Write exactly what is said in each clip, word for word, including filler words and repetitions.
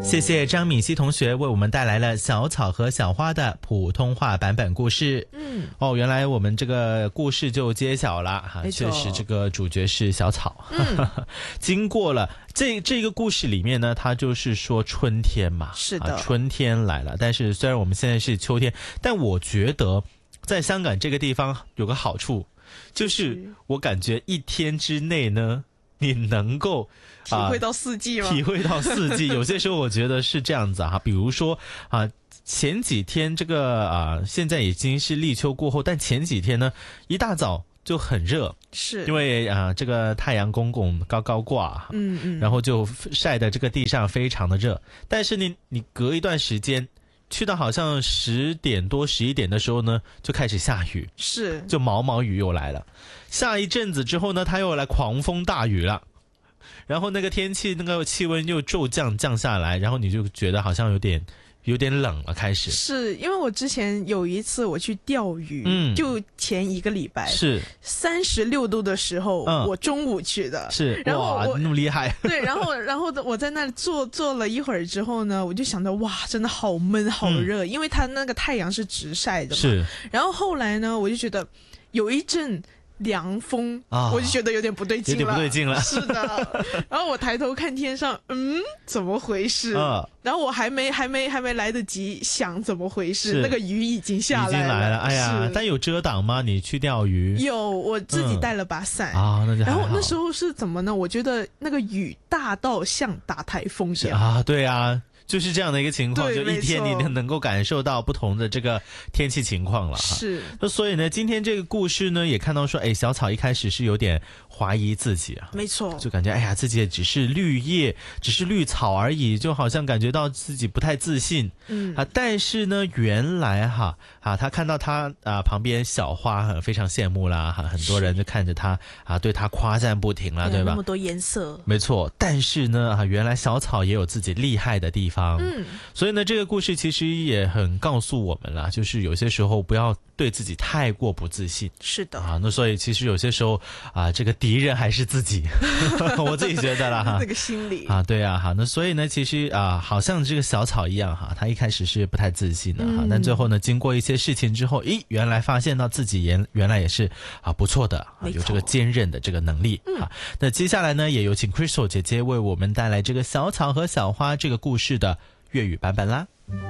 谢谢张敏熙同学为我们带来了小草和小花的普通话版本故事。嗯，哦，原来我们这个故事就揭晓了哈，确实这个主角是小草。嗯，经过了这这个故事里面呢，它就是说春天嘛， 是的， 啊，春天来了。但是虽然我们现在是秋天，但我觉得在香港这个地方有个好处，就是我感觉一天之内呢，你能够体会到四季吗？ 体会到四季，有些时候我觉得是这样子哈，比如说啊，前几天这个啊，现在已经是立秋过后，但前几天呢，一大早就很热， 是因为啊，这个太阳公公高高挂， 嗯嗯， 然后就晒的这个地上非常的热，但是你你隔一段时间。去到好像十点多十一点的时候呢，就开始下雨， 是就毛毛雨又来了。下一阵子之后呢，它又来狂风大雨了，然后那个天气那个气温又骤降降下来，然后你就觉得好像有点有点冷了，开始。 是因为我之前有一次我去钓鱼，嗯，就前一个礼拜是三十六度的时候，嗯，我中午去的， 是， 然后我那么厉害， 对，然后然后我在那坐坐了一会儿之后呢，我就想到哇，真的好闷好热，嗯，因为它那个太阳是直晒的嘛， 是。 然后后来呢，我就觉得有一阵凉风，啊，我就觉得有点不对劲了， 有点不对劲了。 是的，然后我抬头看天上，嗯，怎么回事？啊，然后我还没还没还没来得及想怎么回事，那个雨已经下来了， 已经来了。哎呀，但有遮挡吗？你去钓鱼？ 有，我自己带了把伞， 嗯，啊，那就还好。 然后那时候是怎么呢？我觉得那个雨大到像打台风一样啊，对啊。就是这样的一个情况，就一天你能够感受到不同的这个天气情况了。 是， 那所以呢，今天这个故事呢，也看到说，哎，小草一开始是有点怀疑自己啊， 没错， 就感觉哎呀，自己也只是绿叶，只是绿草而已，就好像感觉到自己不太自信。嗯啊，但是呢，原来哈啊，他看到他啊旁边小花非常羡慕啦，哈，很多人就看着他啊，对他夸赞不停了，对吧？ 那么多颜色， 没错。但是呢，啊，原来小草也有自己厉害的地方。嗯，所以呢，这个故事其实也很告诉我们啦，就是有些时候不要对自己太过不自信。 是的啊，那所以其实有些时候啊，这个敌人还是自己，我自己觉得啦哈， 这个心理啊，对啊，哈，那所以呢，其实啊，好像这个小草一样哈，他一开始是不太自信的哈，嗯，但最后呢，经过一些事情之后，咦，原来发现到自己原原来也是啊不错的，啊，有这个坚韧的这个能力。嗯，那接下来呢，也有请 Crystal 姐姐为我们带来这个小草和小花这个故事的粤語版本啦。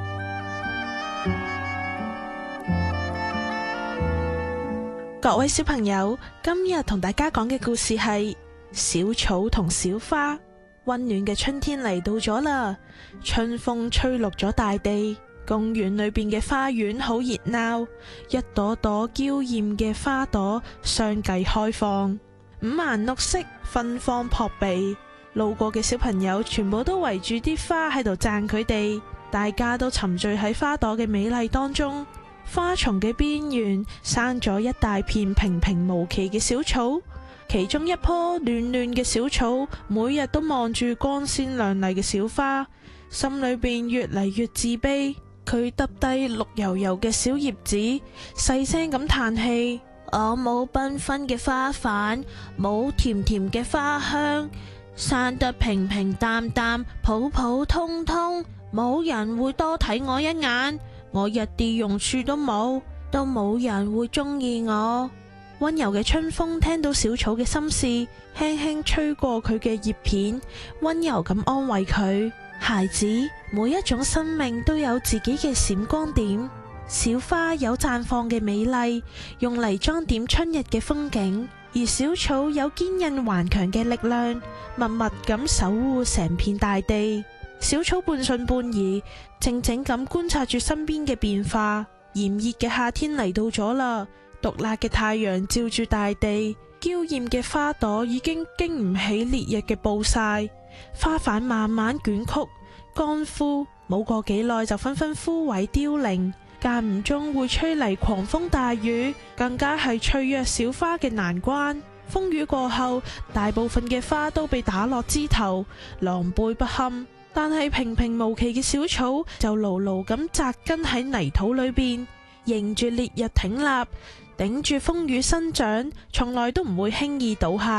各位小朋友，今日同大家講嘅故事係小草同小花。溫暖嘅春天嚟到咗啦，春風吹綠咗大地，公園裏邊嘅花園好熱鬧，一朵朵嬌豔嘅花朵相繼開放，五顏六色，芬芳撲鼻。路過嘅小朋友全部都圍住啲花喺度讚佢哋，大家都沉醉喺花朵嘅美麗當中。花叢嘅邊緣生咗一大片平平無奇嘅小草，其中一棵暖暖嘅小草每日都望住光鮮亮麗嘅小花，心裏邊越嚟越自卑。佢耷低綠油油嘅小葉子，細聲咁嘆氣：我冇繽紛嘅花瓣，冇甜甜嘅花香，生得平平淡淡，普普通通，冇人會多睇我一眼，我一啲用處都冇，都冇人會鍾意我。溫柔嘅春風聽到小草嘅心事，輕輕吹過佢嘅葉片，溫柔咁安慰佢：孩子，每一種生命都有自己嘅閃光點，小花有綻放嘅美麗，用嚟裝點春日嘅風景，而小草有堅韌頑強嘅力量，默默咁守護成片大地。小草半信半疑，靜靜咁觀察住身邊嘅變化。炎熱嘅夏天嚟到咗啦，毒辣嘅太陽照住大地，嬌豔嘅花朵已經經唔起烈日嘅暴曬，花瓣慢慢捲曲乾枯，冇過幾耐就紛紛枯萎凋零，間唔中會吹嚟狂風大雨，更加係脆弱小花嘅難關。風雨過後，大部分嘅花都被打落枝頭，狼狽不堪。但係平平無奇嘅小草就牢牢咁扎根喺泥土裏邊，迎住烈日挺立，頂住風雨生長，從來都唔會輕易倒下。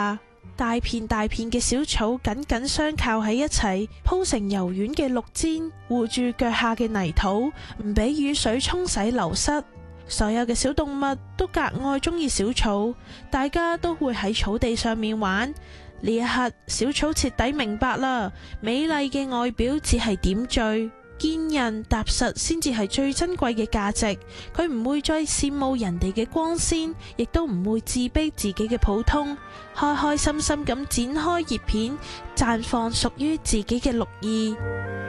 大片大片嘅小草緊緊相靠喺一齊，鋪成柔軟嘅綠氈，護住腳下嘅泥土，唔俾雨水沖洗流失。所有嘅小動物都格外中意小草，大家都會喺草地上面玩。呢一刻，小草徹底明白啦，美麗嘅外表只係點綴，堅韌踏實先至係最珍貴嘅價值。佢唔會再羨慕人哋嘅光鮮，亦都唔會自卑自己嘅普通，開開心心咁展開葉片，綻放屬於自己嘅綠意。